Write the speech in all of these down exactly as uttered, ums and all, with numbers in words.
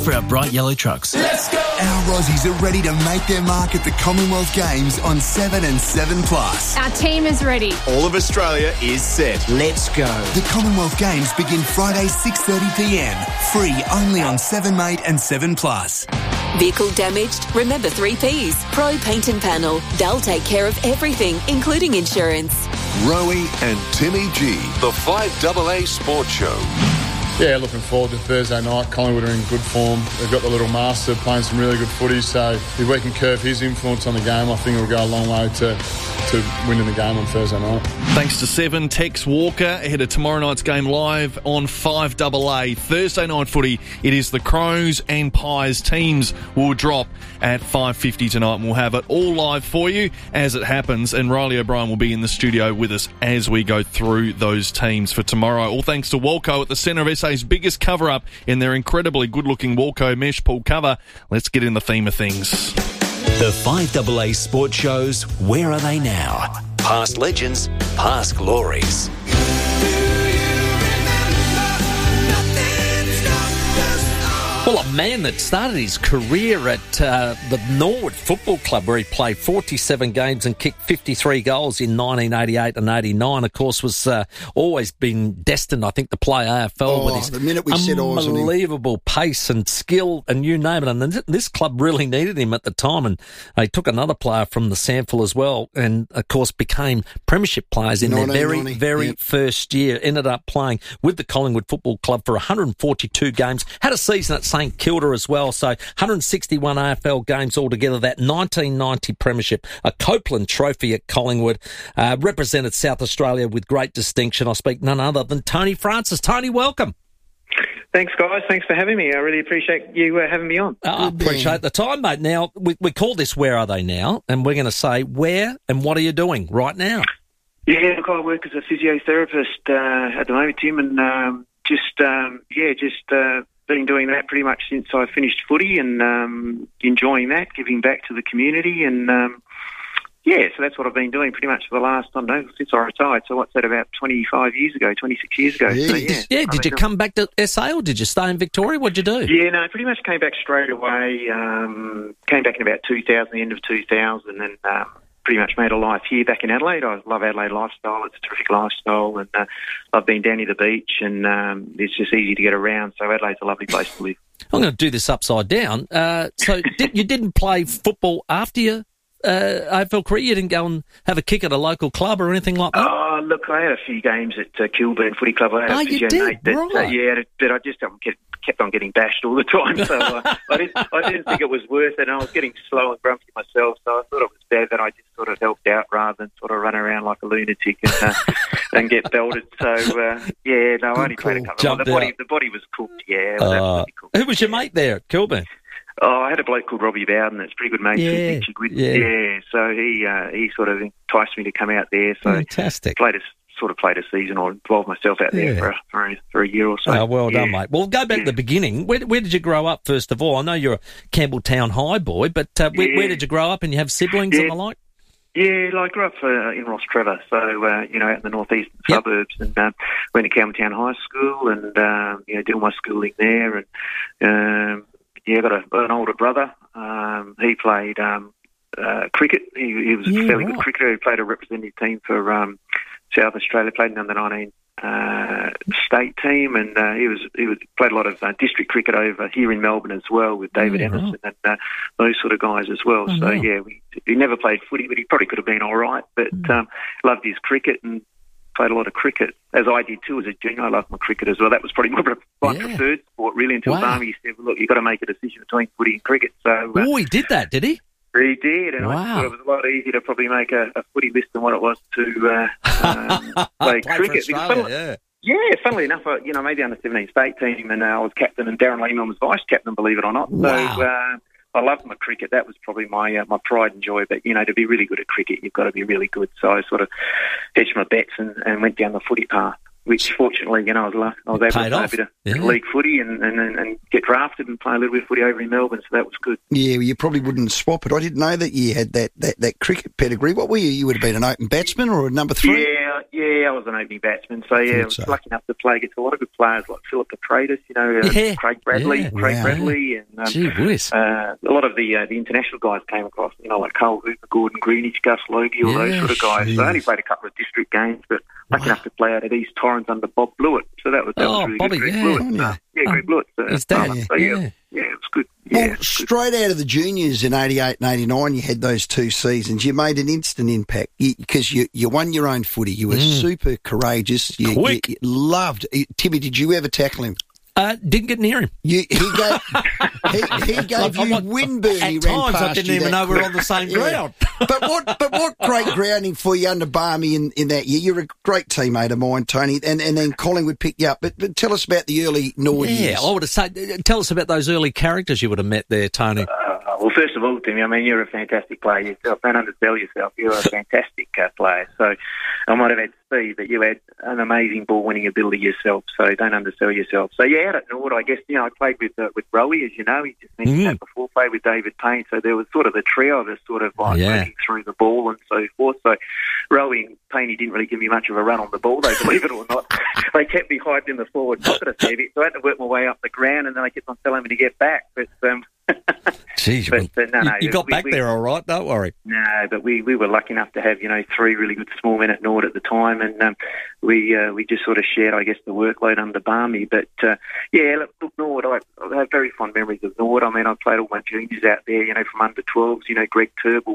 For our bright yellow trucks. Let's go! Our Aussies are ready to make their mark at the Commonwealth Games on seven and seven plus. Our team is ready. All of Australia is set. Let's go. The Commonwealth Games begin Friday six thirty p m. Free only on seven mate and seven plus. Vehicle damaged? Remember three Ps. Pro Paint and Panel. They'll take care of everything, including insurance. Rowie and Timmy G, the five A A Sports Show. Yeah, looking forward to Thursday night. Collingwood are in good form. They've got the little master playing some really good footy, so if we can curb his influence on the game, I think it'll go a long way to, to winning the game on Thursday night. Thanks to Seven, Tex Walker, ahead of tomorrow night's game live on five A A. Thursday night footy, it is the Crows and Pies teams will drop at five fifty tonight, and we'll have it all live for you as it happens, and Riley O'Brien will be in the studio with us as we go through those teams for tomorrow. All thanks to Walco at the centre of S A's biggest cover-up in their incredibly good-looking Walco mesh pool cover. Let's get in the theme of things. The five A A Sports Shows, Where Are They Now? Past legends, past glories. Well, a man that started his career at uh, the Norwood Football Club, where he played forty-seven games and kicked fifty-three goals in nineteen eighty-eight and eighty-nine, of course, was uh, always been destined, I think, to play A F L oh, with his the minute we said ours on him. Unbelievable pace and skill, and you name it. And this club really needed him at the time, and they took another player from the sample as well, and, of course, became premiership players in their very, very yep. first year. Ended up playing with the Collingwood Football Club for one hundred forty-two games. Had a season at St Kilda as well, so one hundred sixty-one A F L games altogether. That nineteen ninety premiership, a Copeland Trophy at Collingwood, uh, represented South Australia with great distinction. I speak none other than Tony Francis. Tony, welcome. Thanks, guys. Thanks for having me. I really appreciate you uh, having me on. Uh, I appreciate the time, mate. Now, we, we call this Where Are They Now? And we're going to say, where and what are you doing right now? Yeah, look, I work as a physiotherapist uh, at the moment, Tim, and um, just, um, yeah, just... Uh, been doing that pretty much since I finished footy, and um, enjoying that, giving back to the community, and um, yeah, so that's what I've been doing pretty much for the last, I don't know, since I retired. So what's that, about twenty-five years ago, twenty-six years ago? Yeah, so, yeah, yeah did you come back to S A or did you stay in Victoria? What'd you do? Yeah, no, pretty much came back straight away. Um, came back in about two thousand, the end of two thousand, and um, pretty much made a life here back in Adelaide. I love Adelaide lifestyle. It's a terrific lifestyle, and uh, I've been down near the beach, and um, it's just easy to get around, so Adelaide's a lovely place to live. I'm going to do this upside down. Uh, so did, you didn't play football after your uh, A F L career? You didn't go and have a kick at a local club or anything like that? Oh, look, I had a few games at uh, Kilburn Footy Club. I had oh, a you did? That, right. Uh, yeah, but I just um, kept, kept on getting bashed all the time, so uh, I, didn't, I didn't think it was worth it, and I was getting slow and grumpy myself, so I thought it was better that I just sort of helped out rather than sort of run around like a lunatic and, uh, and get belted. So, uh, yeah, no, I only cool. played a couple. The body, the body was cooked, yeah. It was uh, absolutely cooked. Who was your mate there at Kilburn? Oh, I had a bloke called Robbie Bowden that's pretty good mate yeah, with Richard. Yeah. yeah, so he uh, he sort of enticed me to come out there. So fantastic. Played a, sort of played a season or involved myself out there yeah. for, a, for, a, for a year or so. Oh, well yeah. done, mate. Well, go back yeah. to the beginning. Where, where did you grow up, first of all? I know you're a Campbelltown High boy, but uh, where, yeah. where did you grow up, and you have siblings yeah. and the like? Yeah, like, I grew up uh, in Ross Trevor, so, uh, you know, out in the northeastern yep. suburbs, and uh, went to Campbelltown High School and, um, you know, did my schooling there, and, um, yeah, got a, an older brother. Um, he played um, uh, cricket. He, he was yeah, a fairly right. good cricketer. He played a representative team for um, South Australia, played in the under nineteen uh, state team, and uh, he was he was played a lot of uh, district cricket over here in Melbourne as well with David yeah, Emerson right. and uh, those sort of guys as well. Oh, so, wow. yeah, we, he never played footy, but he probably could have been all right, but mm. um, loved his cricket and played a lot of cricket, as I did too as a junior. I loved my cricket as well. That was probably my, my yeah. preferred sport, really, until wow. Barmy said, well, look, you've got to make a decision between footy and cricket. So, uh, oh, he did that, did he? He did, and wow. I thought it was a lot easier to probably make a, a footy list than what it was to uh, um, play, play cricket. For funnily, yeah. yeah, funnily enough, I, you know, maybe under seventeen state team, and uh, I was captain, and Darren Lehman was vice captain, believe it or not. Wow. So uh, I loved my cricket. That was probably my uh, my pride and joy. But, you know, to be really good at cricket, you've got to be really good. So I sort of hedged my bets and, and went down the footy path, which fortunately, you know, I was, I was able Paid to play off. a bit of yeah. league footy and, and, and get drafted and play a little bit of footy over in Melbourne, so that was good. Yeah, well, you probably wouldn't swap it. I didn't know that you had that, that, that cricket pedigree. What were you? You would have been an open batsman or a number three? Yeah, Yeah, yeah, I was an opening batsman, so yeah, I was so. lucky enough to play against a lot of good players like Philip Petradis, you know, uh, Yeah, Craig Bradley, yeah, Craig wow. Bradley, and um, Gee whiz. uh, a lot of the uh, the international guys came across, you know, like Carl Hooper, Gordon Greenidge, Gus Logie, all those Yeah, sort of guys. So I only jeez. played a couple of district games, but lucky enough to play out at East Torrens under Bob Blewett. So that was that Oh, was really Bobby, good. Greg yeah. Blewett, Oh, yeah. uh, yeah, Greg Blewett. Uh, His dad, uh, yeah. so, yeah, Yeah. yeah, it was good. Yeah, Well, it was good. straight out of the juniors in eighty-eight and eighty-nine, you had those two seasons. You made an instant impact because you, you won your own footy. You were super courageous. You, Quick. You, you loved. Timmy, did you ever tackle him? Uh, didn't get near him. You, he gave, he, he gave you windburn. At he ran times, I past didn't you even that know we were quick. on the same Yeah. ground. but what but what great grounding for you under Barmy in, in that year. You're a great teammate of mine, Tony, and, and then Collingwood picked you up. But, but tell us about the early Nord Yeah, years. I would have said, tell us about those early characters you would have met there, Tony. Uh, well, first of all, Timmy, I mean, you're a fantastic player yourself. Don't undersell yourself. You're a fantastic uh, player. So I might have had to see that you had an amazing ball-winning ability yourself. So don't undersell yourself. So, yeah, out at Nord, I guess, you know, I played with uh, with Rowie, as you know. He just mentioned Mm. that before. Played with David Payne. So there was sort of the trio of us sort of like Yeah. moving through the ball and so forth. So Rowie and Payne, he didn't really give me much of a run on the ball, though, believe it or not. They kept me hiding in the forward pocket a fair bit. So I had to work my way up the ground, and then they kept on telling me to get back. But... Um, Jeez, But, uh, no, you, no, you got we- back we- there all right, don't worry. No, but we, we were lucky enough to have, you know, three really good small men at Nord at the time, and um, we uh, we just sort of shared, I guess, the workload under Barmy. But, uh, yeah, look, look, Nord, I, I have very fond memories of Nord. I mean, I played all my juniors out there, you know, from under twelves, you know, Greg Turnbull.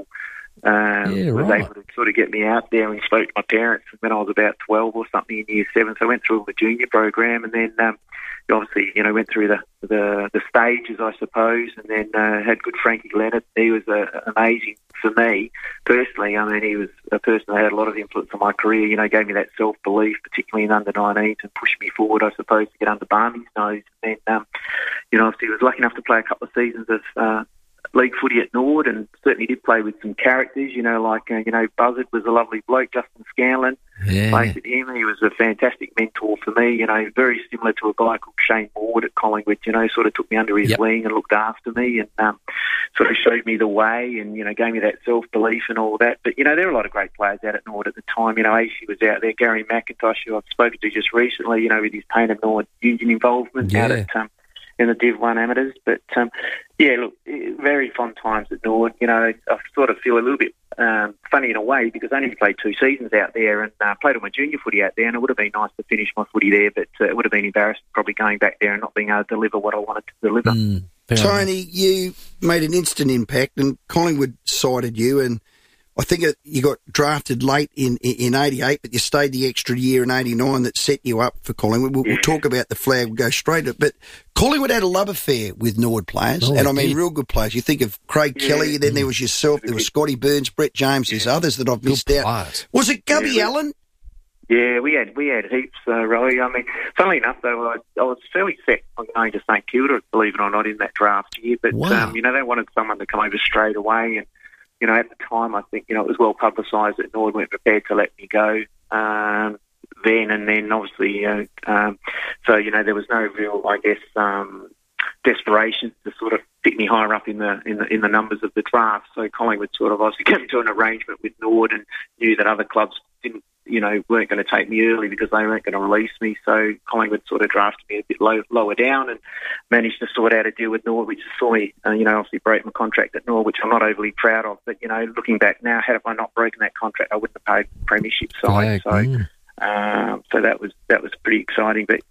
Um, Yeah, was right. able to sort of get me out there and spoke to my parents when I was about twelve or something in year seven. So I went through the junior program, and then um, obviously, you know, went through the, the, the stages, I suppose, and then uh, had good Frankie Leonard. He was uh, amazing for me personally. I mean, he was a person that had a lot of influence on my career, you know, gave me that self-belief, particularly in under nineteens, and pushed me forward, I suppose, to get under Barmy's nose. And then, um, you know, obviously was lucky enough to play a couple of seasons of uh, league footy at Nord, and certainly did play with some characters, you know, like, uh, you know, Buzzard was a lovely bloke, Justin Scanlon. Yeah. Played with him. He was a fantastic mentor for me, you know, very similar to a guy called Shane Ward at Collingwood, you know, sort of took me under his Yep. wing and looked after me, and um, sort of showed me the way, and, you know, gave me that self-belief and all that. But, you know, there were a lot of great players out at Nord at the time. You know, Acey was out there, Gary McIntosh, who I've spoken to just recently, you know, with his Payne and Nord union involvement out Yeah. at um, in the Div one amateurs. But, um, yeah, look, very fond times at Nord. You know, I sort of feel a little bit um, funny in a way because I only played two seasons out there, and uh, played all my junior footy out there, and it would have been nice to finish my footy there, but uh, it would have been embarrassing probably going back there and not being able to deliver what I wanted to deliver. Mm, fair enough. Tony, you made an instant impact, and Collingwood sided you, and I think it, you got drafted late in in eighty-eight, but you stayed the extra year in eighty-nine that set you up for Collingwood. We'll, we'll talk about the flag, we'll go straight to it. But Collingwood had a love affair with Nord players, Oh, and I it mean did. real good players. You think of Craig Yeah. Kelly, then there was yourself, there was Scotty Burns, Brett James, there's others that I've Good missed out. players. Was it Gubby Yeah. Allen? Yeah, we had we had heaps, uh, Roy. I mean, funnily enough, though, I, I was fairly set on going to St Kilda, believe it or not, in that draft year. But, Wow. um, you know, they wanted someone to come over straight away. And, you know, at the time, I think, you know, it was well publicised that Nord weren't prepared to let me go um, then. And then, obviously, you know, um, so, you know, there was no real, I guess, um, desperation to sort of pick me higher up in the in the in the numbers of the draft. So Collingwood sort of obviously came to an arrangement with Nord and knew that other clubs didn't, you know, weren't going to take me early because they weren't going to release me. So Collingwood sort of drafted me a bit low, lower down and managed to sort out a deal with Nord, which saw me, uh, you know, obviously break my contract at Nord, which I'm not overly proud of. But, you know, looking back now, had I not broken that contract, I wouldn't have paid the premiership side. Flag, So, mm. um, so that was that was pretty exciting. But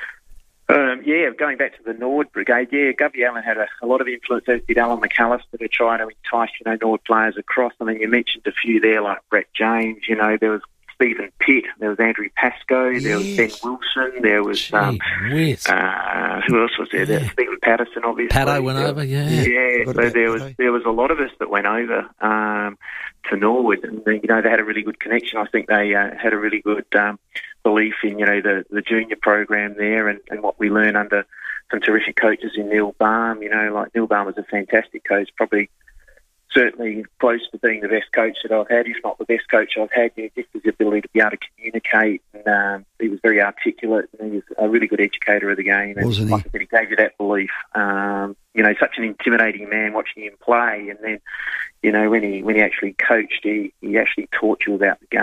um, yeah, going back to the Nord brigade, yeah, Gubby Allen had a, a lot of influence, as did Alan McAllister, to try to entice, you know, Nord players across. I mean, you mentioned a few there, like Brett James. You know, there was Stephen Pitt, there was Andrew Pascoe, there was Ben Yes. Wilson, there was Gee um, whiz. uh, who else was there? There was Stephen Patterson, obviously. Paddo went There- over, yeah. Yeah, Forgot so about there was Paddo. there was a lot of us that went over um, to Norwood, and you know they had a really good connection. I think they uh, had a really good um, belief in you know the, the junior program there, and, and what we learned under some terrific coaches in Neil Baum. You know, like Neil Baum was a fantastic coach, probably certainly close to being the best coach that I've had, if not the best coach I've had. You know, just his ability to be able to communicate, and um, he was very articulate, and he was a really good educator of the game. And Wasn't he? like I said, he gave you that belief. Um, you know, such an intimidating man watching him play, and then, you know, when he when he actually coached, he, he actually taught you about the game.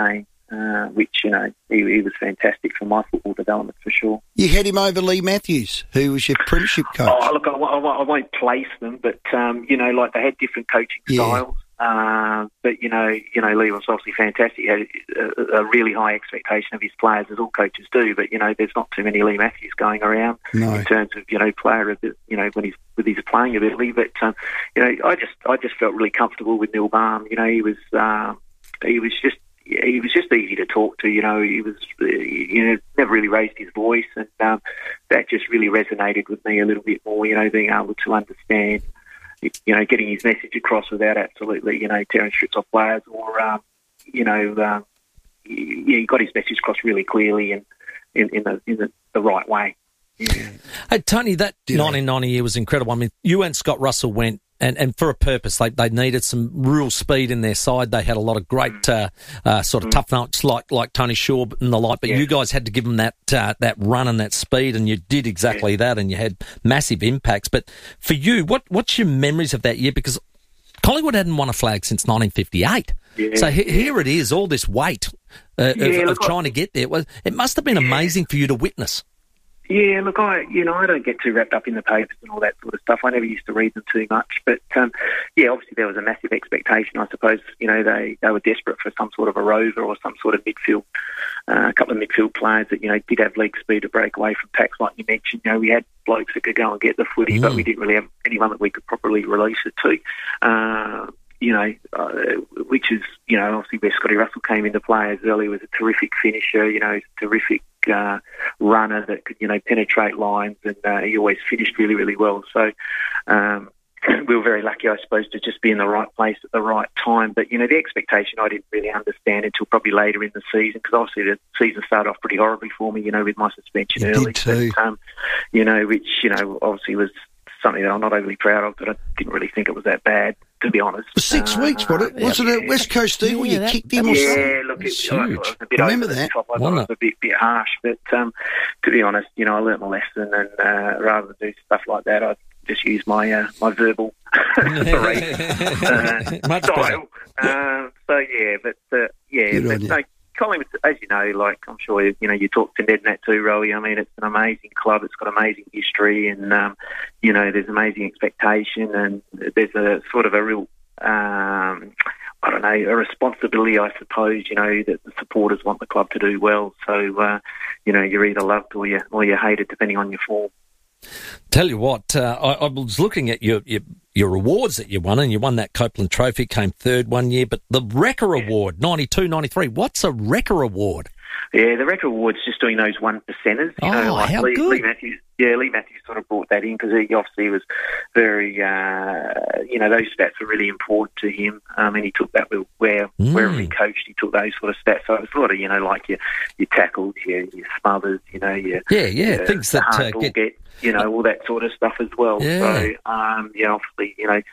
uh, which, you know, he, he was fantastic for my football development for sure. You had him over Lee Matthews, who was your premiership coach. Oh, look, I, I, I won't place them, but, um, you know, like they had different coaching Yeah. styles. Uh, but, you know, you know, Lee was obviously fantastic. He had a, a really high expectation of his players, as all coaches do. But, you know, there's not too many Lee Matthews going around No. in terms of, you know, player, you know, when he's with his playing ability. But, um, you know, I just I just felt really comfortable with Neil Baum. You know, he was uh, he was just he was just easy to talk to. You know, he was uh, you know never really raised his voice, and um, that just really resonated with me a little bit more. You know, being able to understand. You know, getting his message across without absolutely, you know, tearing strips off players, or um, you know, um, yeah, he got his message across really clearly and in, in the in the, the right way. Yeah. Hey, Tony, that Did nineteen ninety I? year was incredible. I mean, you and Scott Russell went, and, and for a purpose. They they needed some real speed in their side. They had a lot of great uh, uh, sort of mm. tough notes like like Tony Shaw and the like, but yeah. you guys had to give them that uh, that run and that speed, and you did exactly yeah. that, and you had massive impacts. But for you, what what's your memories of that year? Because Collingwood hadn't won a flag since nineteen fifty-eight. Yeah. So he, here it is, all this weight uh, yeah, of, of trying to get there. Well, it must have been amazing for you to witness. Yeah, look, I you know I don't get too wrapped up in the papers and all that sort of stuff. I never used to read them too much, but um, yeah, obviously there was a massive expectation. I suppose you know they, they were desperate for some sort of a rover or some sort of midfield, uh, a couple of midfield players that you know did have leg speed to break away from packs, like you mentioned. You know, we had blokes that could go and get the footy, mm. but we didn't really have anyone that we could properly release it to. Uh, You know, uh, which is, you know, obviously where Scotty Russell came into play as early, was a terrific finisher, you know, terrific uh, runner that could, you know, penetrate lines, and uh, he always finished really, really well. So um, we were very lucky, I suppose, to just be in the right place at the right time. But, you know, the expectation I didn't really understand until probably later in the season, because obviously the season started off pretty horribly for me, you know, with my suspension it early. Did too. But, um, you know, which, you know, obviously was something that I'm not overly proud of, but I didn't really think it was that bad, to be honest. Six uh, weeks, wasn't it? Wasn't yeah. it West Coast Eagle? Yeah, you that, kicked him yeah, or something? Yeah, look, it, huge. I was a bit Remember over that? the top. I thought it was a bit, bit harsh, but um, to be honest, you know, I learnt my lesson, and uh, rather than do stuff like that, I just use my uh, my verbal parade, uh, style. Uh, so yeah, but uh, yeah, Good but no, Collingwood, as you know, like I'm sure you know, you talked to Ned and that too, Rowie. I mean, it's an amazing club. It's got amazing history, and um, you know, there's amazing expectation, and there's a sort of a real, um, I don't know, a responsibility, I suppose. You know, that the supporters want the club to do well. So, uh, you know, you're either loved or you or you're hated, depending on your form. Tell you what, uh, I, I was looking at your, your your awards that you won, and you won that Copeland Trophy, came third one year, but the Wrecker Award, ninety-two ninety-three, what's a Wrecker Award? Yeah, the Wrecker Award's just doing those one percenters. You oh, know, like how Lee, good. Lee Matthews, yeah, Lee Matthews sort of brought that in because he obviously was very, uh, you know, those stats were really important to him. Um, and he took that with where Mm. wherever he coached, he took those sort of stats. So it was sort of, you know, like your your tackles, your your smothers, you know, your Yeah, yeah, your, things the that hard uh, ball get... get, you know, all that sort of stuff as well. Yeah. So, um, yeah, obviously, you know,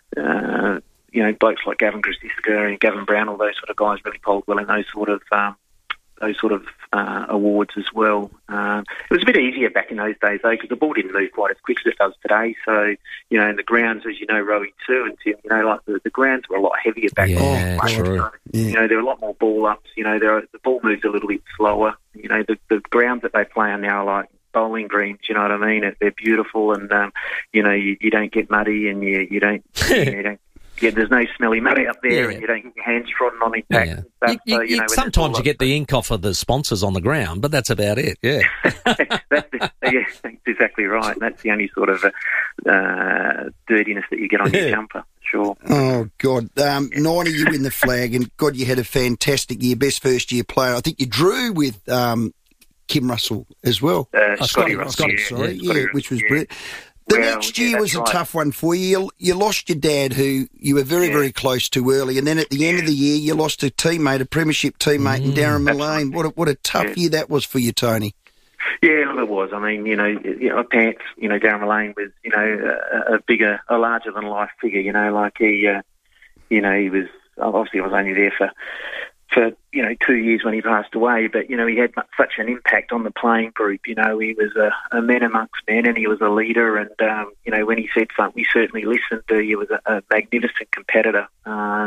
uh, you know, blokes like Gavin Grisiska and Gavin Brown, all those sort of guys really polled well in those sort of um, those sort of uh, awards as well. Um, it was a bit easier back in those days, though, because the ball didn't move quite as quick as it does today. So, you know, and the grounds, as you know, Rowie too, and Tim, you know, like the, the grounds were a lot heavier back Yeah, then. true. So, you know, there were a lot more ball ups. You know, there are, the ball moves a little bit slower. You know, the, the grounds that they play on now are like bowling greens, you know what I mean? They're beautiful, and um, you know, you, you don't get muddy, and you you don't you, know, you don't. Yeah, there's no smelly muddy up there, Yeah. and you don't get your hands trodden on impact Yeah. and stuff. You, you, so, you you, know, when sometimes it's all you get the ink off of the sponsors on the ground, but that's about it, yeah. that's, the, yeah, that's exactly right. That's the only sort of uh, uh, dirtiness that you get on your jumper, sure. Oh, God. Um, ninety, you win the flag, and, God, you had a fantastic year, best first-year player. I think you drew with um, Kim Russell as well. Uh, Oh, Scotty Scotty, Russell, Scotty, yeah, sorry, yeah, yeah, Scotty which was Russell, yeah. brilliant. The Well, next yeah, year was that's a right. tough one for you. you. You lost your dad, who you were very, Yeah. very close to early, and then at the end of the year, you lost a teammate, a premiership teammate, in Darren That's Mullane. right. What a, what a tough Yeah. year that was for you, Tony. Yeah, look, it was. I mean, you know, you know, Pants, you know, Darren Mullane was, you know, a, a bigger, a larger than life figure. You know, like he, uh, you know, he was obviously I was only there for. for, you know, two years when he passed away, but, you know, he had such an impact on the playing group. You know, he was a, a man amongst men, and he was a leader, and, um, you know, when he said something, we certainly listened to. He was a, a magnificent competitor. Uh, he had,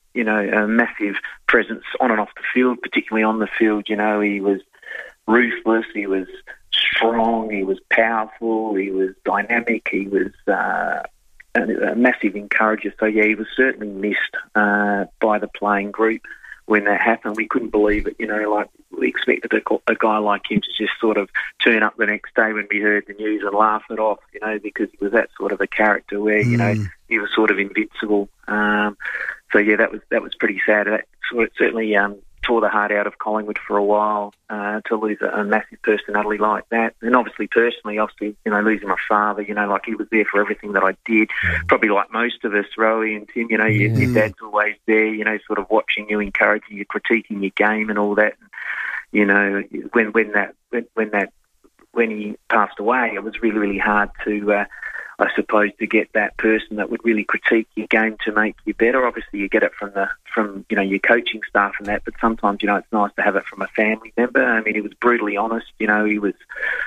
you know, a massive presence on and off the field, particularly on the field. You know, he was ruthless, he was strong, he was powerful, he was dynamic, he was uh, a, a massive encourager. So, yeah, he was certainly missed uh, by the playing group when that happened. We couldn't believe it, you know, like we expected a, a guy like him to just sort of turn up the next day when we heard the news and laugh it off, you know, because he was that sort of a character where, you know, he was sort of invincible. Um, so, yeah, that was that was pretty sad. That sort of certainly um, tore the heart out of Collingwood for a while uh, to lose a, a massive personality like that. And obviously, personally, obviously, you know, losing my father, you know, like he was there for everything that I did. Probably like most of us, Rowie and Tim, you know, your, your dad's always there, you know, sort of watching you, encouraging you, critiquing your game and all that. And, you know, when when that when, when that when he passed away, it was really really hard to. Uh, I suppose to get that person that would really critique your game to make you better. Obviously, you get it from the from you know your coaching staff and that, but sometimes you know it's nice to have it from a family member. I mean, he was brutally honest. You know, he was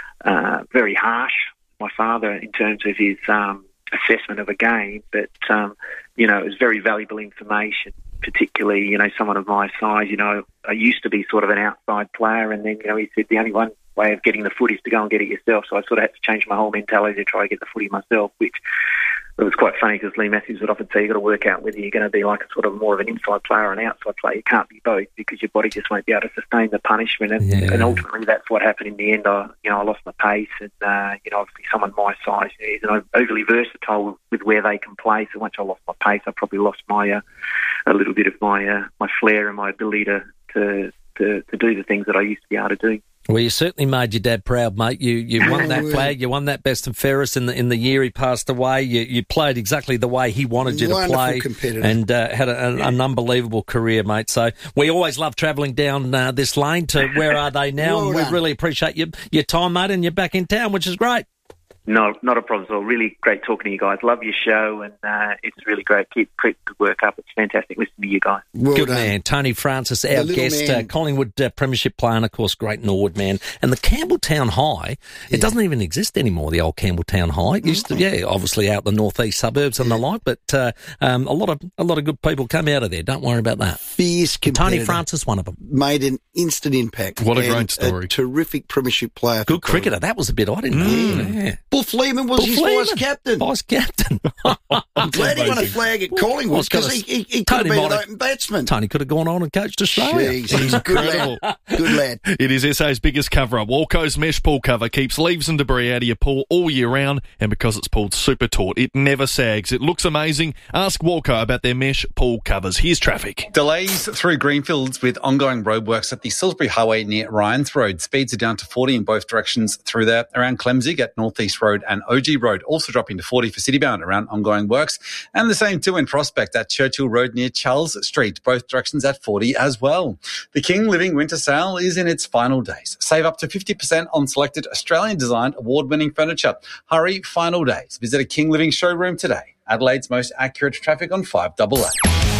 uh, very harsh. My father, in terms of his um, assessment of a game, but um, you know, it was very valuable information. Particularly, you know, someone of my size. You know, I used to be sort of an outside player, and then you know, he said the only one way of getting the footy is to go and get it yourself. So I sort of had to change my whole mentality to try to get the footy myself, which it was quite funny because Lee Matthews would often say you've got to work out whether you're going to be like a sort of more of an inside player or an outside player. You can't be both because your body just won't be able to sustain the punishment. And, yeah. and ultimately that's what happened in the end. I, you know, I lost my pace and, uh, you know, obviously someone my size is overly versatile with where they can play. So once I lost my pace, I probably lost my, uh, a little bit of my, uh, my flair and my ability to, to, to, to do the things that I used to be able to do. Well, you certainly made your dad proud, mate. You you won that flag. You won that best and fairest in the in the year he passed away. You you played exactly the way he wanted you to play, and uh, had a, an, yeah. an unbelievable career, mate. So we always love travelling down uh, this lane to Where Are They Now, well and we really appreciate your your time, mate. And you're back in town, which is great. No, not a problem at all. Really great talking to you guys. Love your show, and uh, it's really great. Keep keep the work up. It's fantastic listening to you guys. Well Good done. Man. Tony Francis, our guest, uh, Collingwood uh, Premiership player, and of course, great Norwood man. And the Campbelltown High, yeah. it doesn't even exist anymore, the old Campbelltown High. It used to, yeah, obviously out the northeast suburbs and the like, but uh, um, a lot of a lot of good people come out of there. Don't worry about that. Fierce competitor. Tony Francis, one of them. Made an instant impact. What a great story. A terrific Premiership player. Good cricketer. That was a bit I didn't mm. know. Yeah. Bull Fleeman was Bull his Fleeman. vice captain. Vice captain. I'm glad he won a flag at Collingwood because he, he, he could have been an open batsman. Tony could have gone on and coached Australia. Jeez, he's a good lad. Good lad. It is S A's biggest cover-up. Walco's mesh pool cover keeps leaves and debris out of your pool all year round, and because it's pulled super taut, it never sags. It looks amazing. Ask Walco about their mesh pool covers. Here's traffic. Delays through Greenfields with ongoing roadworks at the Salisbury Highway near Ryans Road. Speeds are down to forty in both directions through there. Around Clemzig at North East Road and O G Road, also dropping to forty for citybound around ongoing works. And the same too in Prospect at Churchill Road near Charles Street, both directions at forty as well. The King Living Winter Sale is in its final days. Save up to fifty percent on selected Australian-designed award-winning furniture. Hurry, final days. Visit a King Living showroom today. Adelaide's most accurate traffic on five double A.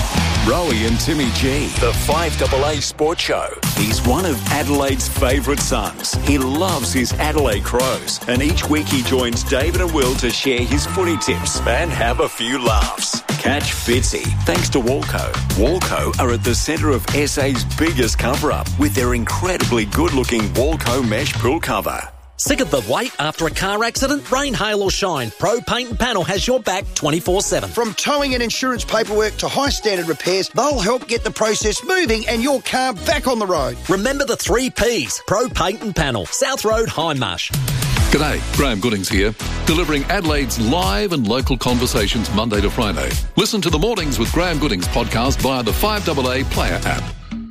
Rowie and Timmy G, the five double A Sports Show. He's one of Adelaide's favourite sons. He loves his Adelaide Crows, and each week he joins David and Will to share his footy tips and have a few laughs. Catch Fitzy thanks to Walco. Walco are at the centre of S A's biggest cover-up with their incredibly good-looking Walco mesh pool cover. Sick of the wait after a car accident? Rain, hail or shine, Pro Paint and Panel has your back twenty-four seven. From towing and insurance paperwork to high-standard repairs, they'll help get the process moving and your car back on the road. Remember the three Ps, Pro Paint and Panel, South Road, Hindmarsh. G'day, Graham Goodings here, delivering Adelaide's live and local conversations Monday to Friday. Listen to the Mornings with Graham Goodings podcast via the five double A Player app.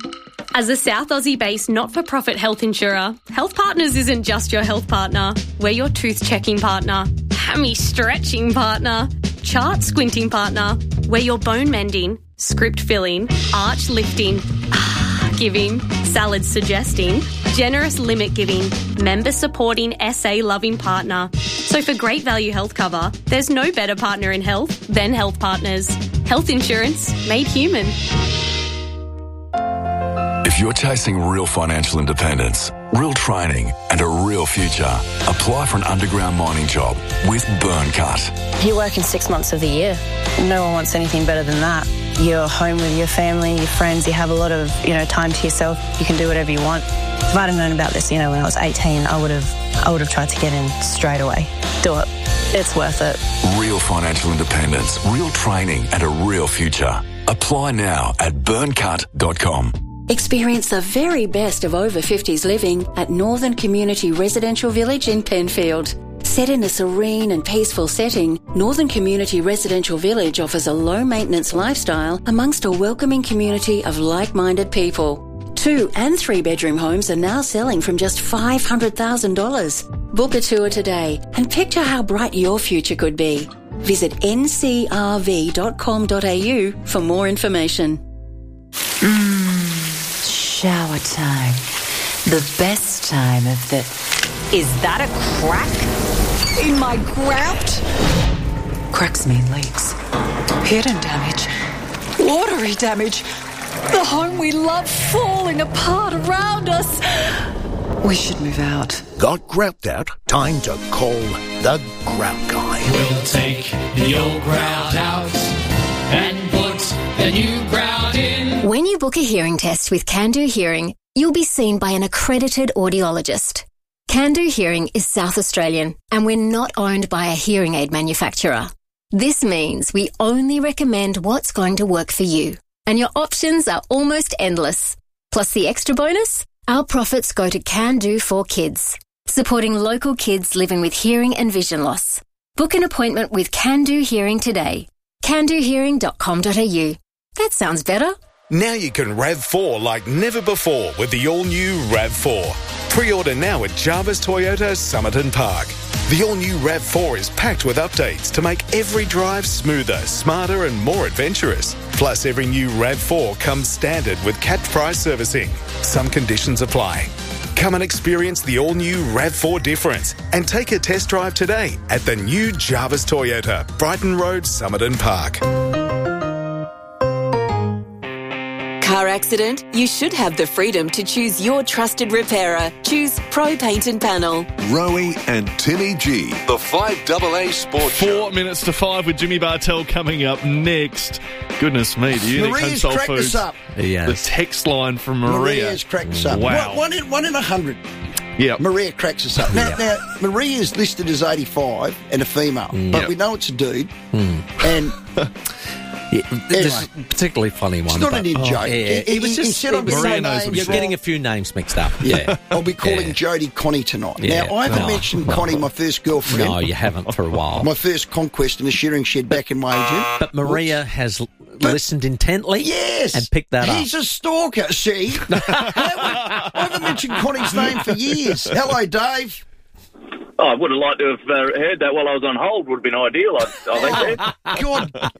As a South Aussie-based not-for-profit health insurer, Health Partners isn't just your health partner. We're your tooth-checking partner, hammy-stretching partner, chart-squinting partner. We're your bone-mending, script-filling, arch-lifting, ah-giving, salad-suggesting, generous limit-giving, member-supporting, S A-loving partner. So for great value health cover, there's no better partner in health than Health Partners. Health insurance made human. If you're chasing real financial independence, real training and a real future, apply for an underground mining job with Burncut. You're working six months of the year. No one wants anything better than that. you're home with your family, your friends, you have a lot of, you know, time to yourself, you can do whatever you want. If I'd have known about this, you know, when I was eighteen, I would have I would have tried to get in straight away. Do it. It's worth it. Real financial independence, real training and a real future. Apply now at burn cut dot com. Experience the very best of over fifties living at Northern Community Residential Village in Penfield. Set in a serene and peaceful setting, Northern Community Residential Village offers a low-maintenance lifestyle amongst a welcoming community of like-minded people. Two and three-bedroom homes are now selling from just five hundred thousand dollars. Book a tour today and picture how bright your future could be. Visit n c r v dot com dot a u for more information. Mmm, shower time. The best time of the... Is that a crack in my grout? Cracks mean leaks. Hidden damage. Watery damage. The home we love falling apart around us. We should move out. Got grout out? Time to call the Grout Guy. We'll take the old grout out and put the new grout in. When you book a hearing test with Can-Do Hearing, you'll be seen by an accredited audiologist. Can-Do Hearing is South Australian, and we're not owned by a hearing aid manufacturer. This means we only recommend what's going to work for you, and your options are almost endless. Plus the extra bonus, our profits go to Can-Do for Kids, supporting local kids living with hearing and vision loss. Book an appointment with Can-Do Hearing today. can do hearing dot com dot a u. That sounds better. Now you can RAV four like never before with the all-new RAV four. Pre-order now at Jarvis Toyota Somerton Park. The all-new RAV four is packed with updates to make every drive smoother, smarter and more adventurous. Plus, every new RAV four comes standard with capped price servicing. Some conditions apply. Come and experience the all-new RAV four difference and take a test drive today at the new Jarvis Toyota, Brighton Road, Somerton Park. Car accident? You should have the freedom to choose your trusted repairer. Choose Pro Paint and Panel. Rowie and Timmy G, the five double A Sports Show. Four minutes to five with Jimmy Bartell coming up next. Goodness me, the Unique Maria's Home Soul cracked Foods. us up. Yeah. The text line from Maria. Maria's cracked us up. Wow. One, one, in, one in a hundred. Yeah. Maria cracks us up. Now, Yeah. now Maria's listed as eighty-five and a female, Mm. but Yep. we know it's a dude. Mm. And Yeah, this is a particularly funny one. It's not but- an in-joke. Oh, yeah. He- He was he- just instead of it was Maria saying knows You're himself. getting a few names mixed up. Yeah, I'll be calling Yeah. Jodie Connie tonight. Yeah. Now, I haven't No, mentioned no. Connie, my first girlfriend. No, you haven't for a while. My first conquest in a shearing shed back in my agent. But Maria has l- listened intently. Yes. And picked that up. He's a stalker, see? I haven't mentioned Connie's name for years. Hello, Dave. Oh, I would have liked to have uh, heard that while I was on hold. Would have been ideal, I, I think. God.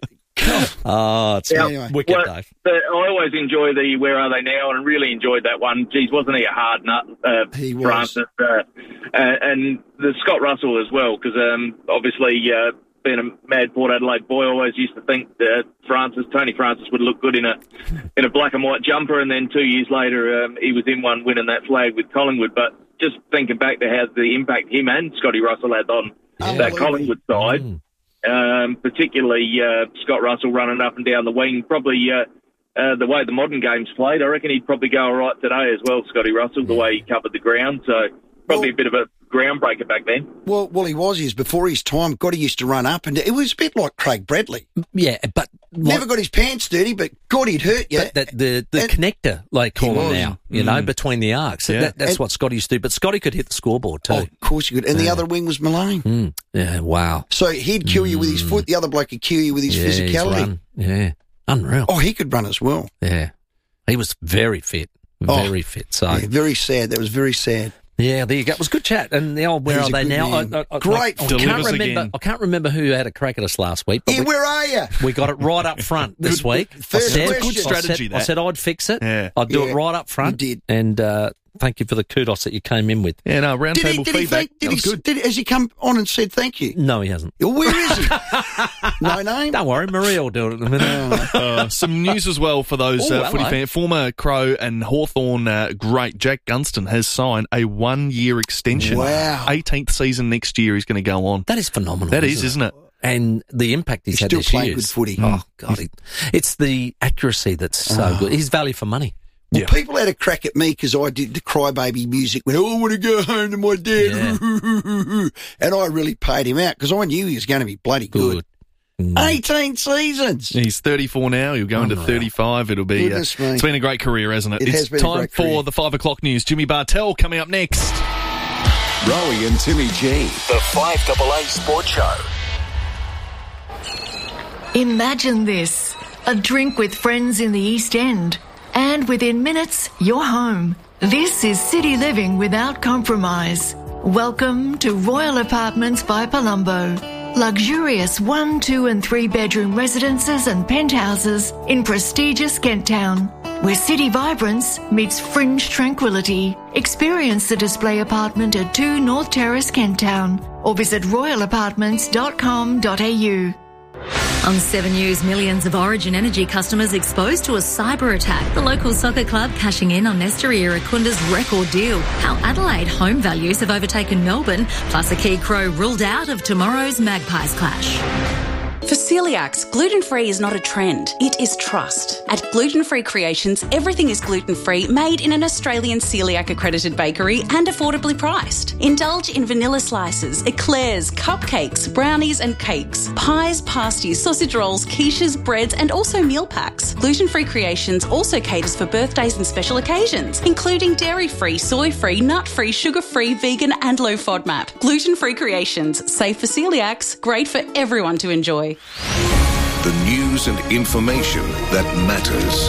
Oh, it's Yeah. wicked, Well, Dave. the- I always enjoy the Where Are They Now, and really enjoyed that one. Geez, wasn't he a hard nut, uh, he was. Francis? Uh, uh, and the Scott Russell as well, because um, obviously uh, being a mad Port Adelaide boy, I always used to think that Francis, Tony Francis, would look good in a in a black and white jumper, and then two years later um, he was in one winning that flag with Collingwood. But just thinking back to how the impact him and Scotty Russell had on that Collingwood side. Mm. Um, particularly uh, Scott Russell running up and down the wing. Probably uh, uh, the way the modern game's played, I reckon he'd probably go all right today as well, Scotty Russell, the way he covered the ground. So probably a bit of a groundbreaker back then. Well, well, he was. He was before his time. God, he used to run up, and it was a bit like Craig Bradley. Yeah, but Never got his pants dirty, but God, he'd hurt you. But that, the the connector, like call him was. now, you know, Mm. between the arcs. Yeah. That, that's And- what Scotty used to do. But Scotty could hit the scoreboard too. Oh, of course he could. And the Yeah. other wing was Malone. Mm. Yeah, wow. So he'd kill you with his foot. The other bloke could kill you with his Yeah, his physicality. run. Yeah, unreal. Oh, he could run as well. Yeah, he was very fit, Oh, very fit. So Yeah, very sad. That was very sad. yeah, there you go. It was good chat. And the old where He's are a they good now? man. I, I, I, Great. I, can't Delivers remember. again. I can't remember who had a crack at us last week. But Yeah, we, where are you? we got it right up front this week. First I said, question. I said- strategy, I that. said I'd fix it. Yeah. I'd do Yeah, it right up front. you did. And uh, thank you for the kudos that you came in with. Yeah, no, round Did he, table did he feedback. thank, did that he, was good. did, has he come on and said thank you? No, he hasn't. Where is he? No name? Don't worry, Maria will do it in a minute. Uh, some news as well for those Oh, uh, footy hello. fans. Former Crow and Hawthorn uh, great Jack Gunston has signed a one-year extension. Wow. eighteenth season next year he's going to go on. That is phenomenal. That is, isn't isn't it? and the impact he's, he's had still this playing year. good footy. Oh, God. It, it's the accuracy that's so Oh. good. His value for money. Well, Yeah. people had a crack at me because I did the crybaby music. Went, oh, I want to go home to my dad. Yeah. And I really paid him out because I knew he was going to be bloody good. good. eighteen seasons. He's thirty-four now. He'll go into no. thirty-five. It'll be. Uh, Goodness me. it's been a great career, hasn't it? It it's has been a time great for career. the five o'clock news. Jimmy Bartell coming up next. Rowie and Timmy G. The five A A Sports Show. Imagine this, a drink with friends in the East End, and within minutes, you're home. This is city living without compromise. Welcome to Royal Apartments by Palumbo. Luxurious one, two and three bedroom residences and penthouses in prestigious Kent Town, where city vibrance meets fringe tranquility. Experience the display apartment at two North Terrace, Kent Town, or visit royal apartments dot com dot a u. On seven News, millions of Origin Energy customers exposed to a cyber attack. The local soccer club cashing in on Nesteri Irakunda's record deal. How Adelaide home values have overtaken Melbourne, plus a key crow ruled out of tomorrow's Magpies clash. For celiacs, gluten-free is not a trend, it is trust. At Gluten Free Creations, everything is gluten-free, made in an Australian celiac-accredited bakery and affordably priced. Indulge in vanilla slices, eclairs, cupcakes, brownies and cakes, pies, pasties, sausage rolls, quiches, breads and also meal packs. Gluten Free Creations also caters for birthdays and special occasions, including dairy-free, soy-free, nut-free, sugar-free, vegan and low FODMAP. Gluten Free Creations, safe for celiacs, great for everyone to enjoy. The news and information that matters.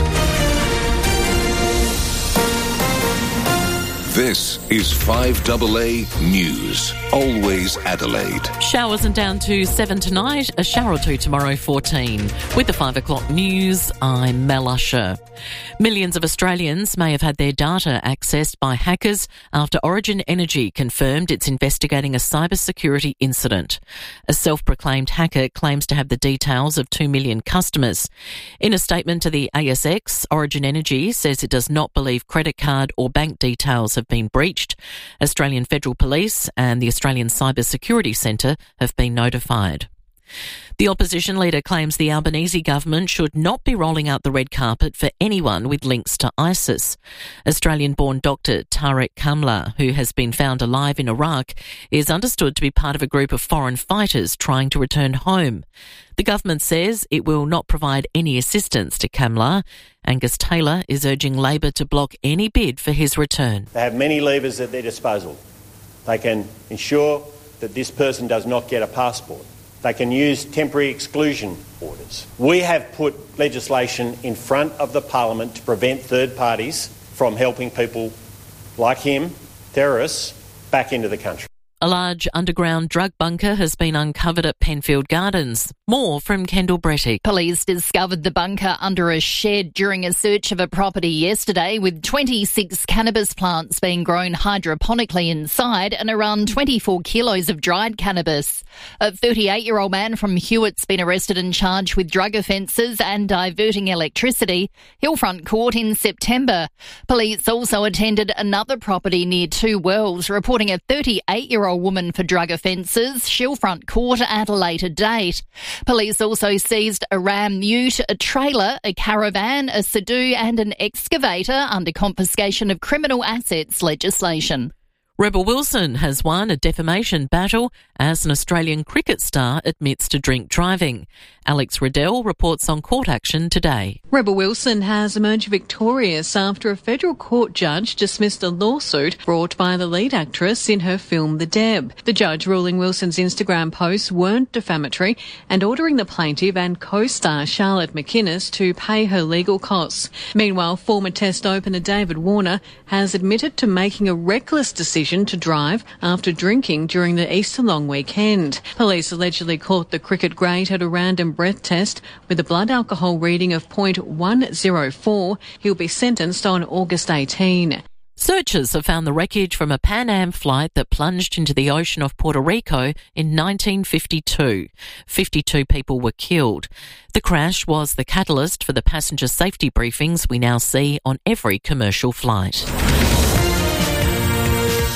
This is five A A News. Always Adelaide. Showers and down to seven tonight, a shower or two tomorrow, fourteen. With the five o'clock news, I'm Mel Usher. Millions of Australians may have had their data accessed by hackers after Origin Energy confirmed it's investigating a cybersecurity incident. A self-proclaimed hacker claims to have the details of two million customers. In a statement to the A S X, Origin Energy says it does not believe credit card or bank details have been breached. Australian Federal Police and the Australian Cyber Security Centre have been notified. The opposition leader claims the Albanese government should not be rolling out the red carpet for anyone with links to ISIS. Australian-born doctor Tarek Kamla, who has been found alive in Iraq, is understood to be part of a group of foreign fighters trying to return home. The government says it will not provide any assistance to Kamla. Angus Taylor is urging Labor to block any bid for his return. They have many levers at their disposal. They can ensure that this person does not get a passport. They can use temporary exclusion orders. We have put legislation in front of the Parliament to prevent third parties from helping people like him, terrorists, back into the country. A large underground drug bunker has been uncovered at Penfield Gardens. More from Kendall Brettick. Police discovered the bunker under a shed during a search of a property yesterday, with twenty-six cannabis plants being grown hydroponically inside and around twenty-four kilos of dried cannabis. A thirty-eight-year-old man from Hewitt's been arrested and charged with drug offences and diverting electricity. Hillfront Court in September. Police also attended another property near Two Wells, reporting a thirty-eight-year-old woman for drug offences. Hillfront Court at a later date. Police also seized a Ram Ute, a trailer, a caravan, a Sudoku and an excavator under confiscation of criminal assets legislation. Rebel Wilson has won a defamation battle as an Australian cricket star admits to drink driving. Alex Riddell reports on court action today. Rebel Wilson has emerged victorious after a federal court judge dismissed a lawsuit brought by the lead actress in her film The Deb. The judge ruling Wilson's Instagram posts weren't defamatory and ordering the plaintiff and co-star Charlotte McInnes to pay her legal costs. Meanwhile, former Test opener David Warner has admitted to making a reckless decision to drive after drinking during the Easter long weekend. Police allegedly caught the cricket great at a random breath test with a blood alcohol reading of point one oh four. He'll be sentenced on August eighteenth. Searchers have found the wreckage from a Pan Am flight that plunged into the ocean off Puerto Rico in nineteen fifty-two. fifty-two people were killed. The crash was the catalyst for the passenger safety briefings we now see on every commercial flight.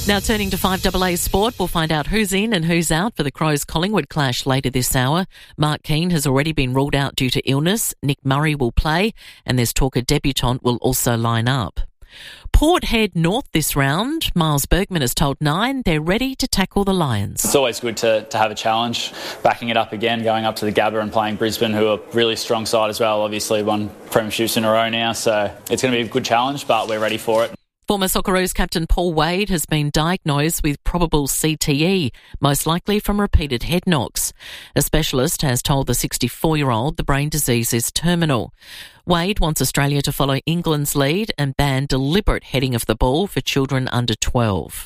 Now turning to five A A Sport, we'll find out who's in and who's out for the Crows-Collingwood clash later this hour. Mark Keane has already been ruled out due to illness. Nick Murray will play, and there's talk a debutant will also line up. Port head north this round. Miles Bergman has told Nine they're ready to tackle the Lions. It's always good to, to have a challenge, backing it up again, going up to the Gabba and playing Brisbane, who are a really strong side as well. Obviously won premierships in a row now, so it's going to be a good challenge, but we're ready for it. Former Socceroos captain Paul Wade has been diagnosed with probable C T E, most likely from repeated head knocks. A specialist has told the sixty-four-year-old the brain disease is terminal. Wade wants Australia to follow England's lead and ban deliberate heading of the ball for children under twelve.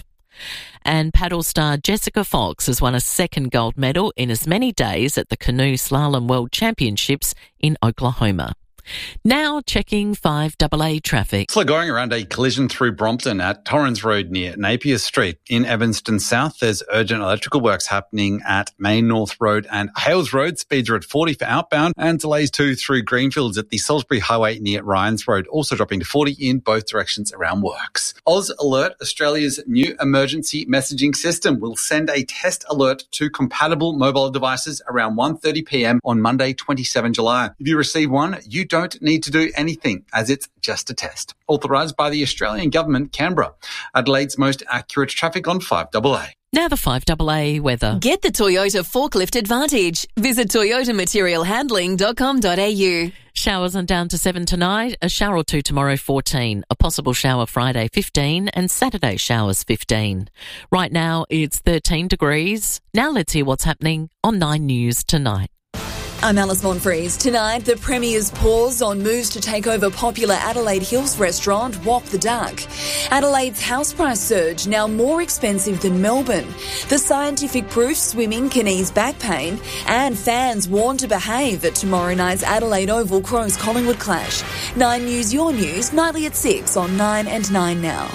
And paddle star Jessica Fox has won a second gold medal in as many days at the Canoe Slalom World Championships in Oklahoma. Now checking five A A traffic. So going around a collision through Brompton at Torrens Road near Napier Street. In Evanston South, there's urgent electrical works happening at Main North Road and Hales Road. Speeds are at forty for outbound, and delays too through Greenfields at the Salisbury Highway near Ryans Road, also dropping to forty in both directions around works. Oz Alert, Australia's new emergency messaging system, will send a test alert to compatible mobile devices around one thirty p m on Monday, the twenty-seventh of July. If you receive one, you don't need to do anything, as it's just a test. Authorised by the Australian Government, Canberra. Adelaide's most accurate traffic on five A A. Now the five A A weather. Get the Toyota Forklift Advantage. Visit toyota material handling dot com dot a u. Showers on down to seven tonight, a shower or two tomorrow fourteen, a possible shower Friday fifteen, and Saturday showers fifteen. Right now it's thirteen degrees. Now let's hear what's happening on Nine News tonight. I'm Alice Monfries. Tonight, the Premier's pause on moves to take over popular Adelaide Hills restaurant Walk the Duck. Adelaide's house price surge, now more expensive than Melbourne. The scientific proof swimming can ease back pain, and fans warned to behave at tomorrow night's Adelaide Oval Crows-Collingwood clash. Nine News, your news, nightly at six on Nine and Nine Now.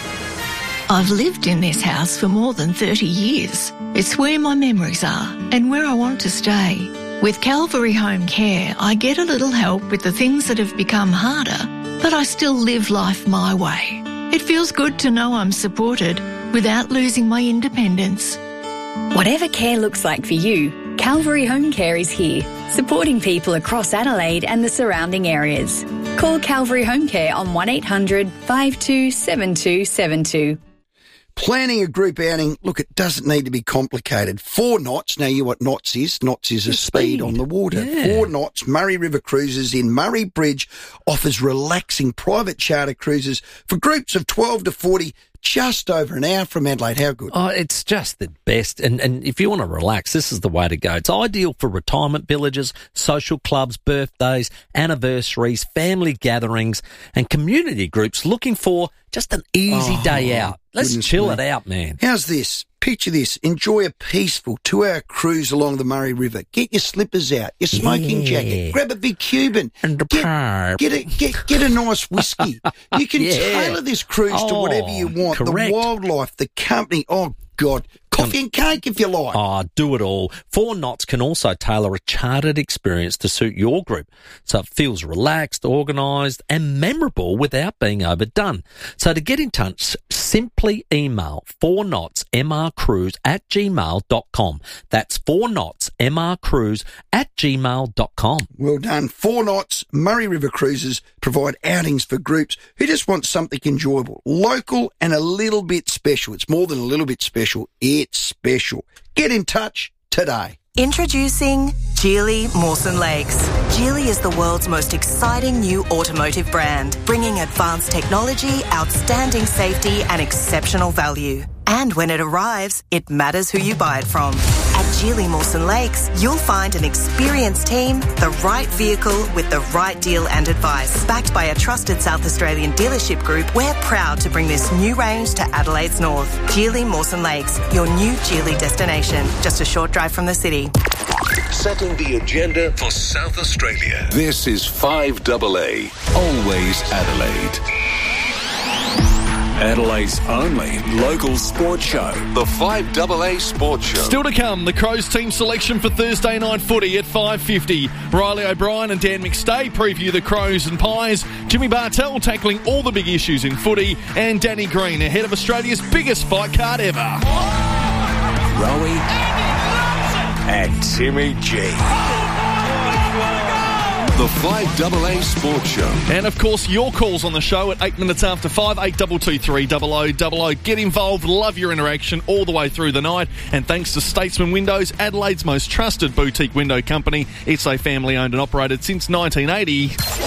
I've lived in this house for more than thirty years. It's where my memories are and where I want to stay. With Calvary Home Care, I get a little help with the things that have become harder, but I still live life my way. It feels good to know I'm supported without losing my independence. Whatever care looks like for you, Calvary Home Care is here, supporting people across Adelaide and the surrounding areas. Call Calvary Home Care on one eight hundred five two seven two seven two. Planning a group outing, look, it doesn't need to be complicated. Four knots, now you know what knots is. Knots is a speed. speed on the water. Yeah. Four knots, Murray River Cruises in Murray Bridge offers relaxing private charter cruises for groups of twelve to forty, just over an hour from Adelaide. How good? Oh, it's just the best. And, and if you want to relax, this is the way to go. It's ideal for retirement villages, social clubs, birthdays, anniversaries, family gatherings, and community groups looking for just an easy oh, day out. Let's chill me. it out, man. How's this? Picture this. Enjoy a peaceful two-hour cruise along the Murray River. Get your slippers out, your smoking yeah. jacket. Grab a big Cuban. And the get, pipe. Get a, get, get a nice whiskey. You can yeah. tailor this cruise oh, to whatever you want. Correct. The wildlife, the company. Oh, God. Coffee and cake if you like. Oh, do it all. Four Knots can also tailor a chartered experience to suit your group, so it feels relaxed, organised and memorable without being overdone. So to get in touch, simply email four knots m r cruise at gmail dot com. That's four knots m r cruise at gmail dot com. Well done. Four Knots Murray River Cruises provide outings for groups who just want something enjoyable, local and a little bit special. It's more than a little bit special. It's special. Get in touch today. Introducing Geely Mawson Lakes. Geely is the world's most exciting new automotive brand, bringing advanced technology, outstanding safety and exceptional value. And when it arrives, it matters who you buy it from. At Geely Mawson Lakes, you'll find an experienced team, the right vehicle with the right deal and advice. Backed by a trusted South Australian dealership group, we're proud to bring this new range to Adelaide's north. Geely Mawson Lakes, your new Geely destination, just a short drive from the city. Setting the agenda for South Australia. This is five A A, always Adelaide. Adelaide's only local sports show. The five double A Sports Show. Still to come, the Crows team selection for Thursday night footy at five fifty. Riley O'Brien and Dan McStay preview the Crows and Pies. Jimmy Bartell tackling all the big issues in footy. And Danny Green ahead of Australia's biggest fight card ever. Rowie and Timmy G. The five double A Sports Show. And, of course, your calls on the show at eight minutes after five, eight two two three, double oh double oh. Get involved. Love your interaction all the way through the night. And thanks to Statesman Windows, Adelaide's most trusted boutique window company. It's a family-owned and operated since nineteen eighty.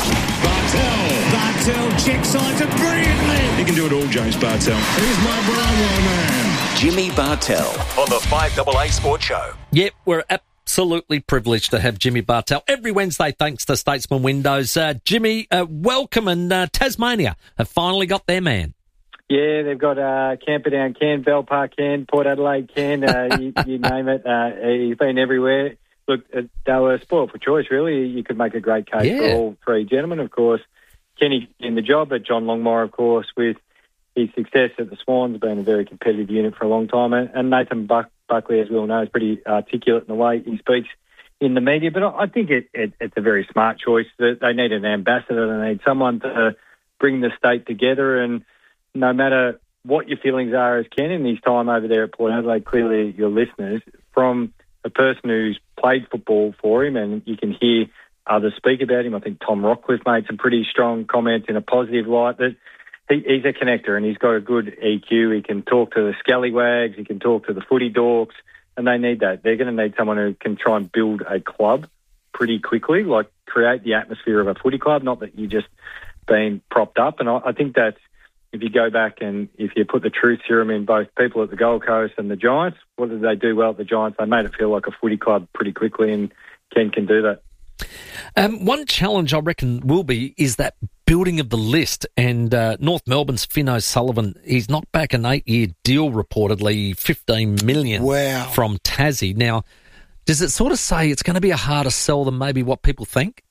Bartell. Bartell check sides it brilliantly. He can do it all, James Bartell. Here's my Brownlow man. Jimmy Bartell on the five double A Sports Show. Yep, we're at absolutely privileged to have Jimmy Bartell every Wednesday thanks to Statesman Windows. Uh, Jimmy, uh, welcome, and uh, Tasmania have finally got their man. Yeah, they've got uh, Camperdown Cairn, Bell Park Cairn, Port Adelaide Cairn, uh, you, you name it. Uh, he's been everywhere. Look, uh, they were spoiled for choice, really. You could make a great case Yeah. for all three gentlemen, of course. Kenny in the job, but John Longmire, of course, with his success at the Swans, been a very competitive unit for a long time. And Nathan Buck, Buckley, as we all know, is pretty articulate in the way he speaks in the media. But I think it, it, it's a very smart choice. That they need an ambassador. They need someone to bring the state together. And no matter what your feelings are as Ken in his time over there at Port Adelaide, clearly your listeners, from a person who's played football for him, and you can hear others speak about him. I think Tom Rockcliffe made some pretty strong comments in a positive light that He, he's a connector and he's got a good E Q. He can talk to the scallywags, he can talk to the footy dorks, and they need that. They're going to need someone who can try and build a club pretty quickly, like create the atmosphere of a footy club, not that you're just being propped up. And I, I think that if you go back and if you put the truth serum in both people at the Gold Coast and the Giants, what did they do well at the Giants? They made it feel like a footy club pretty quickly, and Ken can do that. Um, one challenge I reckon will be is that building of the list, and uh, North Melbourne's Finn O'Sullivan, he's knocked back an eight-year deal reportedly, fifteen million dollars wow. from Tassie. Now, does it sort of say it's going to be a harder sell than maybe what people think?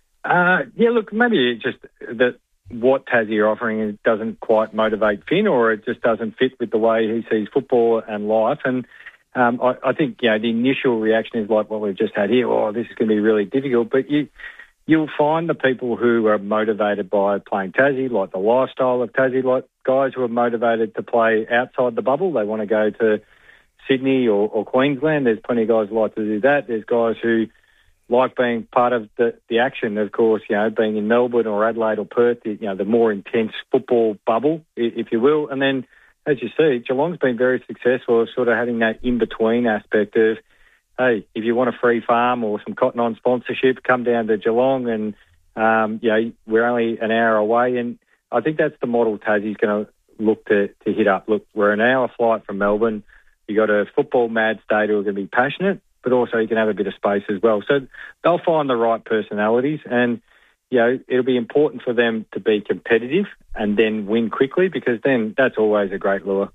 Uh, yeah, look, maybe it's just that what Tassie are offering doesn't quite motivate Finn, or it just doesn't fit with the way he sees football and life. And um, I, I think, you know, the initial reaction is like what we've just had here. Oh, this is going to be really difficult. But you, you'll find the people who are motivated by playing Tassie, like the lifestyle of Tassie, like guys who are motivated to play outside the bubble. They want to go to Sydney or, or Queensland. There's plenty of guys who like to do that. There's guys who like being part of the, the action, of course, you know, being in Melbourne or Adelaide or Perth, you know, the more intense football bubble, if you will. And then, as you see, Geelong's been very successful of sort of having that in-between aspect of, hey, if you want a free farm or some Cotton On sponsorship, come down to Geelong and, um, you know, we're only an hour away. And I think that's the model Tassie's going to look to, to hit up. Look, we're an hour flight from Melbourne. You got a football mad state who are going to be passionate, but also you can have a bit of space as well. So they'll find the right personalities, and, you know, it'll be important for them to be competitive and then win quickly, because then that's always a great lure.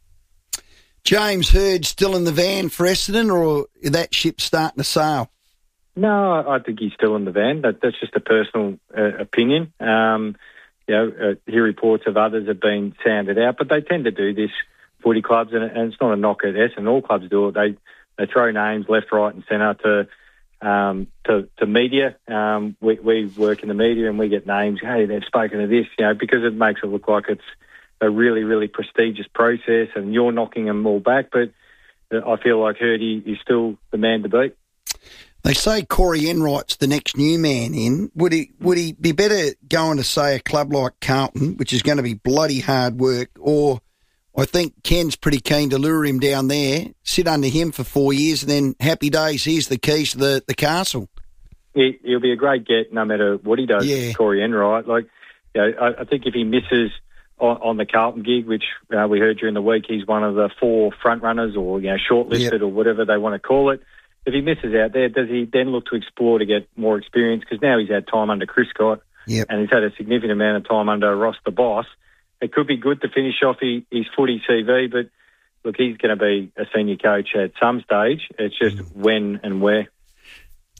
James Hird still in the van for Essendon, or is that ship starting to sail? No, I think he's still in the van. That, that's just a personal uh, opinion. Um, you know, uh, hear reports of others have been sounded out, but they tend to do this, footy clubs, and, and it's not a knock at Essendon. All clubs do it. They they throw names left, right, and centre to um, to, to media. Um, we, we work in the media and we get names. Hey, they've spoken to this, you know, because it makes it look like it's a really, really prestigious process, and you're knocking them all back. But I feel like Hirdy is still the man to beat. They say Corey Enright's the next new man in. Would he would he be better going to, say, a club like Carlton, which is going to be bloody hard work, or I think Ken's pretty keen to lure him down there, sit under him for four years, and then happy days, here's the keys to the, the castle? He, he'll be a great get no matter what he does, yeah. Corey Enright. Like, you know, I, I think if he misses on, on the Carlton gig, which uh, we heard during the week, he's one of the four front runners, or, you know, shortlisted, yep. or whatever they want to call it. If he misses out there, does he then look to explore to get more experience? Because now he's had time under Chris Scott, yep. and he's had a significant amount of time under Ross the Boss. It could be good to finish off his, his footy C V, but look, he's going to be a senior coach at some stage. It's just mm. when and where.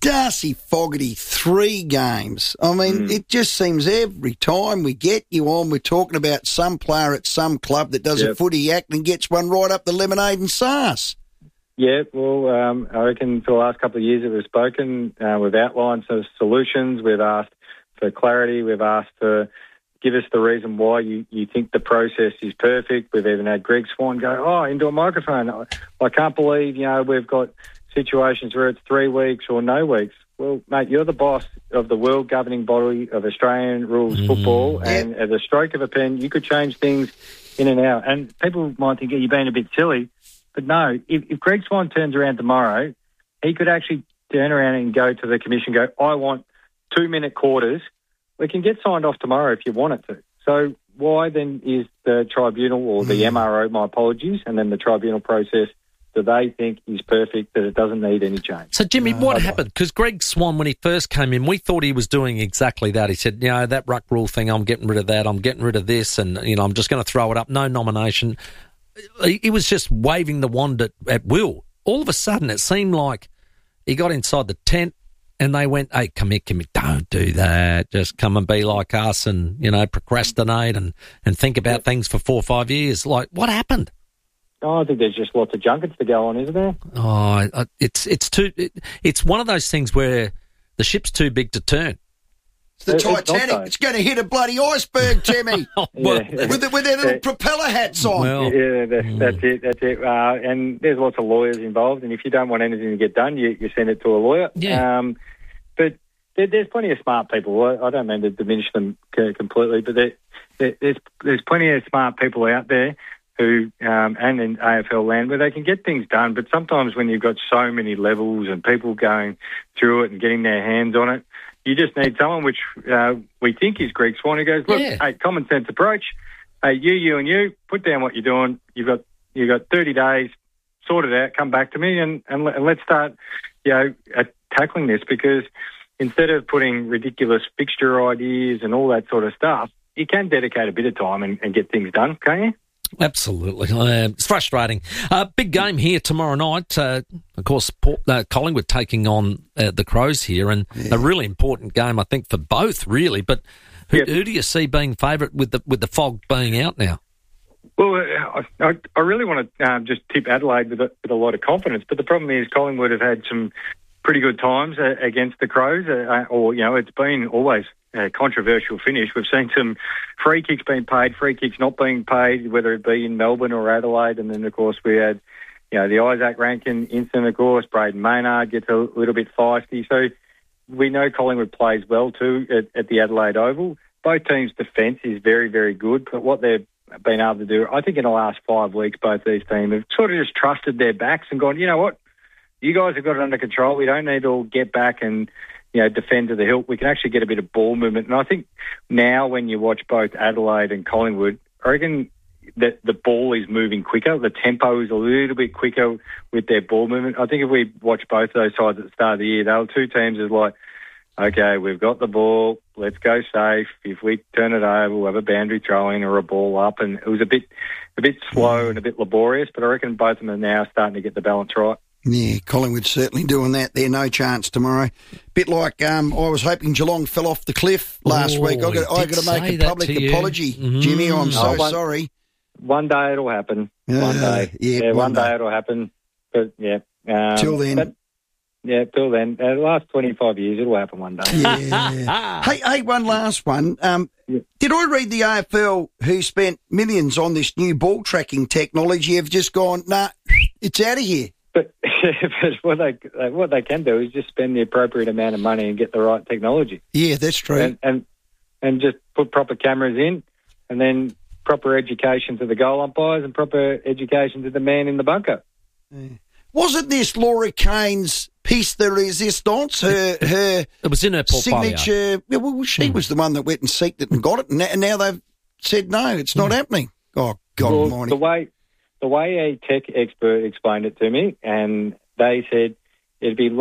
Darcy Fogarty, three games. I mean, mm. it just seems every time we get you on, we're talking about some player at some club that does yep. a footy act and gets one right up the lemonade and sauce. Yeah, well, um, I reckon for the last couple of years that we've spoken, uh, we've outlined some solutions. We've asked for clarity. We've asked for give us the reason why you, you think the process is perfect. We've even had Greg Swan go, oh, into a microphone. I, I can't believe, you know, we've got situations where it's three weeks or no weeks. Well, mate, you're the boss of the world governing body of Australian rules mm, football, and yeah. at the stroke of a pen, you could change things in and out. And people might think, you're being a bit silly, but no, if, if Greg Swan turns around tomorrow, he could actually turn around and go to the commission and go, I want two-minute quarters. We can get signed off tomorrow if you want it to. So why then is the tribunal or the mm. M R O, my apologies, and then the tribunal process, do they think is perfect, that it doesn't need any change? So, Jimmy, no, what happened? Because Greg Swan, when he first came in, we thought he was doing exactly that. He said, you know, that ruck rule thing, I'm getting rid of that, I'm getting rid of this, and, you know, I'm just going to throw it up, no nomination. He, he was just waving the wand at, at will. All of a sudden, it seemed like he got inside the tent and they went, hey, come here, come here, don't do that. Just come and be like us and, you know, procrastinate and, and think about things for four or five years. Like, what happened? Oh, I think there's just lots of junkets to go on, isn't there? Oh, it's it's too. It, it's one of those things where the ship's too big to turn. It's the Titanic. It's, it's going to hit a bloody iceberg, Jimmy. oh, well, yeah. with, the, with their little yeah. propeller hats on. Well, yeah, that's, mm. that's it. That's it. Uh, and there's lots of lawyers involved. And if you don't want anything to get done, you, you send it to a lawyer. Yeah. Um, but there, there's plenty of smart people. I, I don't mean to diminish them completely, but there, there, there's there's plenty of smart people out there who, um, and in A F L land, where they can get things done. But sometimes when you've got so many levels and people going through it and getting their hands on it, you just need someone, which uh, we think is Greg Swan, who goes, look, yeah. hey, common sense approach. Hey, you, you and you, put down what you're doing. You've got you've got thirty days, sort it out, come back to me, and, and, and let's start, you know, uh, tackling this, because instead of putting ridiculous fixture ideas and all that sort of stuff, you can dedicate a bit of time and, and get things done, can't you? Absolutely. Uh, it's frustrating. Uh, big game here tomorrow night. Uh, of course, Port, uh, Collingwood taking on uh, the Crows here, and yeah. a really important game, I think, for both, really. But who, yep. who do you see being favourite with the with the fog being out now? Well, I, I really want to um, just tip Adelaide with a, with a lot of confidence, but the problem is Collingwood have had some pretty good times uh, against the Crows, uh, or, you know, it's been always a controversial finish. We've seen some free kicks being paid, free kicks not being paid, whether it be in Melbourne or Adelaide. And then, of course, we had, you know, the Isaac Rankin incident, of course. Braden Maynard gets a little bit feisty. So we know Collingwood plays well, too, at, at the Adelaide Oval. Both teams' defence is very, very good. But what they've been able to do, I think in the last five weeks, both these teams have sort of just trusted their backs and gone, you know what, you guys have got it under control. We don't need to all get back and, you know, defend to the hilt. We can actually get a bit of ball movement. And I think now when you watch both Adelaide and Collingwood, I reckon that the ball is moving quicker. The tempo is a little bit quicker with their ball movement. I think if we watch both those sides at the start of the year, they were two teams as like, okay, we've got the ball, let's go safe. If we turn it over, we'll have a boundary throw-in or a ball up. And it was a bit a bit slow and a bit laborious, but I reckon both of them are now starting to get the balance right. Yeah, Collingwood's certainly doing that. They're no chance tomorrow. Bit like um, I was hoping Geelong fell off the cliff last oh, week. I got, I got to make a public apology, mm. Jimmy. I'm so oh, one, sorry. One day it'll happen. Uh, one day, yeah, yeah one, one day. day it'll happen. But yeah, um, till then. But, yeah, till then. Uh, the last twenty-five years, it'll happen one day. Yeah. hey, hey, one last one. Um, yeah. Did I read the A F L, who spent millions on this new ball tracking technology, have just gone, nah, it's out of here? But, but what they what they can do is just spend the appropriate amount of money and get the right technology. Yeah, that's true. And and, and just put proper cameras in, and then proper education to the goal umpires and proper education to the man in the bunker. Yeah. Wasn't this Laura Kane's piece de resistance? Her her it was in her portfolio. Signature. Well, she was the one that went and seeked it and got it, and now they've said no, it's not mm. happening. Oh God well, Almighty! The way. The way a tech expert explained it to me, and they said it'd be like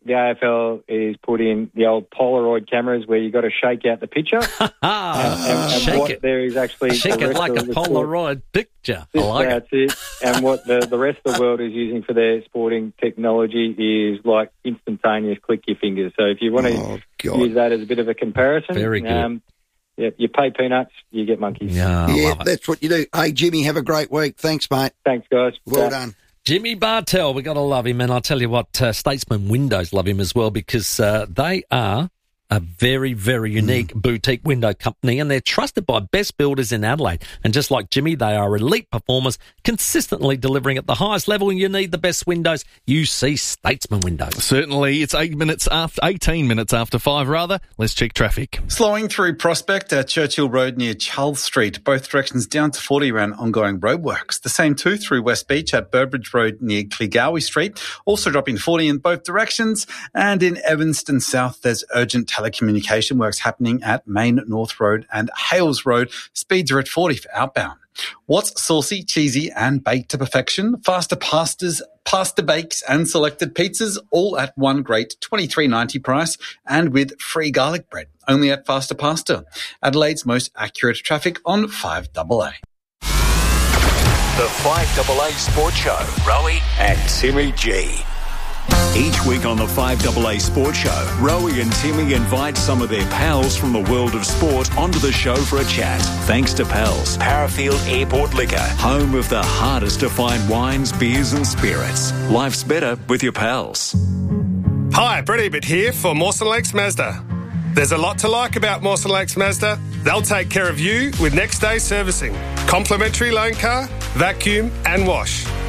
the A F L is put in the old Polaroid cameras where you've got to shake out the picture. and, and, and shake what it. there is actually... Shake it like a Polaroid sport. picture. I like That's it. it. And what the, the rest of the world is using for their sporting technology is like instantaneous click your fingers. So if you want to Oh, use that as a bit of a comparison... Very good. Um, yeah, you pay peanuts, you get monkeys. Yeah, I yeah, love it. that's what you do. Hey, Jimmy, have a great week. Thanks, mate. Thanks, guys. Well Yeah. done. Jimmy Bartell, we got to love him. And I'll tell you what, uh, Statesman Windows love him as well because uh, they are a very, very unique mm. boutique window company and they're trusted by best builders in Adelaide. And just like Jimmy, they are elite performers, consistently delivering at the highest level. You need the best windows. You see Statesman Windows. Certainly. It's eight minutes after, eighteen minutes after five, rather. Let's check traffic. Slowing through Prospect at Churchill Road near Charles Street, both directions down to forty around ongoing roadworks. The same too through West Beach at Burbridge Road near Clegowie Street, also dropping forty in both directions. And in Evanston South, there's urgent telecommunication works happening at Main North Road and Hales Road. Speeds are at forty for outbound. What's saucy, cheesy and baked to perfection? Faster pastas, pasta bakes and selected pizzas, all at one great twenty-three ninety price and with free garlic bread. Only at Faster Pasta. Adelaide's most accurate traffic on five A A. The five A A Sports Show. Rowie and Timmy G. Each week on the five A A Sports Show, Rowie and Timmy invite some of their pals from the world of sport onto the show for a chat. Thanks to Pals, Parafield Airport Liquor, home of the hardest to find wines, beers and spirits. Life's better with your pals. Hi, Brett Ebert here for Mawson Lakes Mazda. There's a lot to like about Mawson Lakes Mazda. They'll take care of you with next day servicing, complimentary loan car, vacuum and wash.